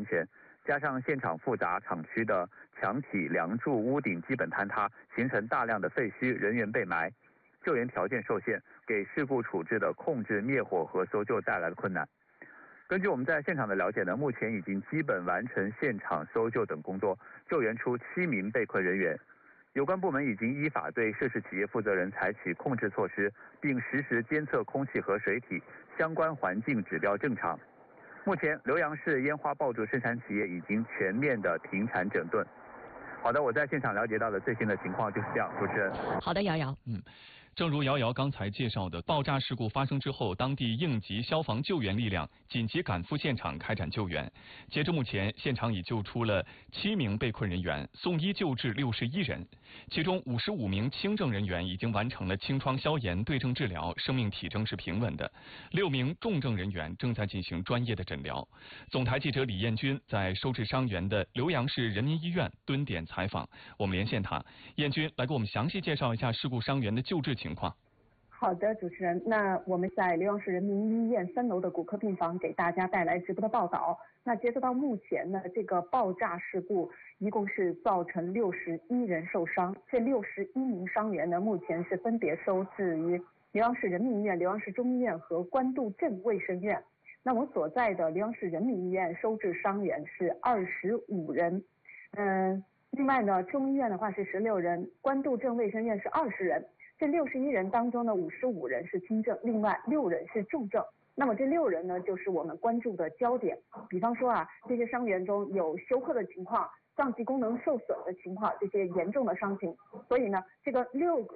前，加上现场复杂厂区的墙体、梁柱、屋顶基本坍塌，形成大量的废墟，人员被埋，救援条件受限，给事故处置的控制、灭火和搜救带来了困难。根据我们在现场的了解呢，目前已经基本完成现场搜救等工作，救援出7名被困人员。有关部门已经依法对涉事企业负责人采取控制措施，并实时监测空气和水体，相关环境指标正常。目前，浏阳市烟花爆竹生产企业已经全面的停产整顿。好的，我在现场了解到的最新的情况就是这样，主持人。 好的，瑶瑶。 正如瑶瑶刚才介绍的，爆炸事故发生之后，当地应急消防救援力量紧急赶赴现场开展救援。截至目前，现场已救出了7名被困人员，送医救治61人，其中55名轻症人员已经完成了清创消炎对症治疗，生命体征是平稳的；6名重症人员正在进行专业的诊疗。总台记者李彦军在收治伤员的浏阳市人民医院蹲点采访，我们连线他。彦军来给我们详细介绍一下事故伤员的救治情况。 好的，主持人，那我们在浏阳市人民医院3楼的骨科病房给大家带来直播的报道。那截止到目前呢，这个爆炸事故一共是造成61人受伤，这61名伤员呢，目前是分别收治于浏阳市人民医院、浏阳市中医院和官渡镇卫生院。那我所在的浏阳市人民医院收治伤员是25人，另外呢，中医院的话是16人，官渡镇卫生院是20人。这61人当中呢，55人是轻症，另外6人是重症。那么这6人呢，就是我们关注的焦点。比方说啊，这些伤员中有休克的情况、脏器功能受损的情况，这些严重的伤情。所以呢，这个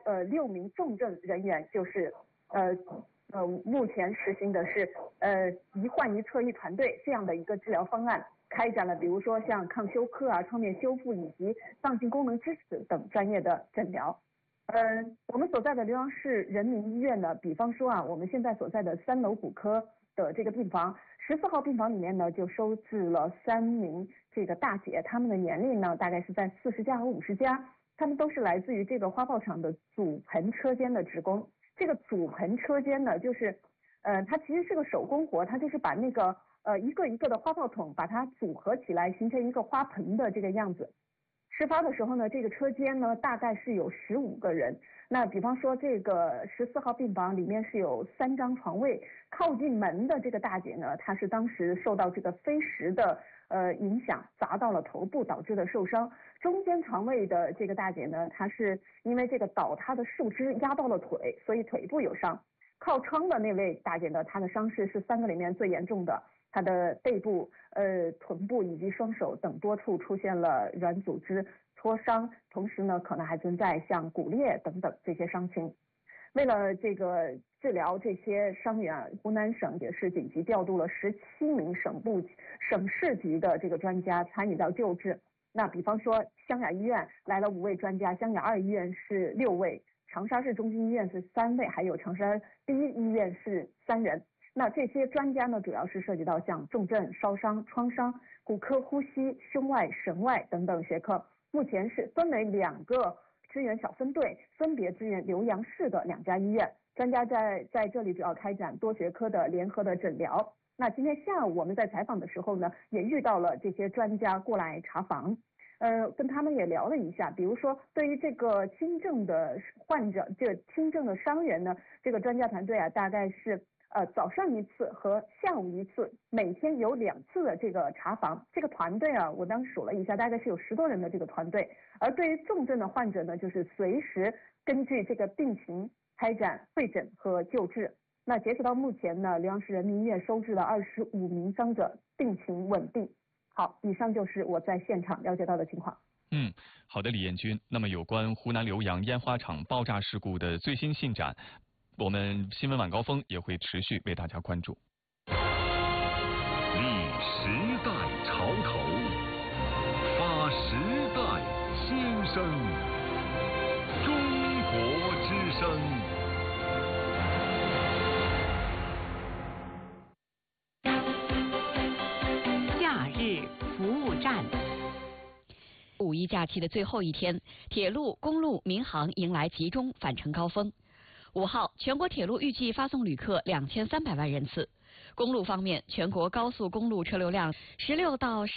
6名重症人员就是目前实行的是一患一测一团队这样的一个治疗方案，开展了比如说像抗休克啊、创面修复以及脏器功能支持等专业的诊疗。我们所在的浏阳市人民医院呢，比方说啊，我们现在所在的3楼骨科的这个病房，14号病房里面呢，就收治了3名这个大姐，她们的年龄呢，大概是在40加和50加，她们都是来自于这个花炮厂的组盆车间的职工。这个组盆车间呢，就是它其实是个手工活，它就是把那个一个一个的花炮筒把它组合起来，形成一个花盆的这个样子。事发的时候呢，这个车间呢大概是有15个人。那比方说这个14号病房里面是有3张床位，靠近门的这个大姐呢，她是当时受到这个飞石的影响，砸到了头部导致的受伤。中间床位的这个大姐呢，她是因为这个倒塌的树枝压到了腿，所以腿部有伤。靠窗的那位大姐呢，她的伤势是3个里面最严重的。他的背部、臀部以及双手等多处出现了软组织挫伤，同时呢，可能还存在像骨裂等等这些伤情。为了这个治疗这些伤员，湖南省也是紧急调度了17名省市级的这个专家参与到救治。那比方说，湘雅医院来了5位专家，湘雅2医院是6位，长沙市中心医院是3位，还有长沙第一医院是3人。那这些专家呢，主要是涉及到像重症、烧伤、创伤、骨科、呼吸、胸外、神外等等学科。目前是分为2个支援小分队，分别支援浏阳市的2家医院。专家在这里主要开展多学科的联合的诊疗。那今天下午我们在采访的时候呢，也遇到了这些专家过来查房。跟他们也聊了一下，比如说对于这个轻症的患者，这个轻症的伤员呢，这个专家团队啊，大概是早上1次和下午1次，每天有2次的这个查房。这个团队啊，我当时数了一下，大概是有10多人的这个团队。而对于重症的患者呢，就是随时根据这个病情开展会诊和救治。那截止到目前呢，浏阳市人民医院收治了25名伤者，病情稳定。好，以上就是我在现场了解到的情况。 好的，李彦军。那么有关湖南浏阳烟花厂爆炸事故的最新进展，我们新闻晚高峰也会持续为大家关注。 立时代潮头，发时代新声，中国之声。 假日服务站。五一假期的最后一天，铁路、公路、民航迎来集中返程高峰。5号，全国铁路预计发送旅客2300万人次。公路方面，全国高速公路车流量16到